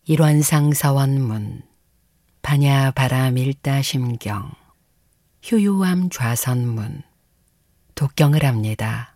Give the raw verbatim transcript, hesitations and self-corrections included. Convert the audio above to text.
일원상 서원문, 반야 바람 일다 심경, 효요암 좌선문, 독경을 합니다.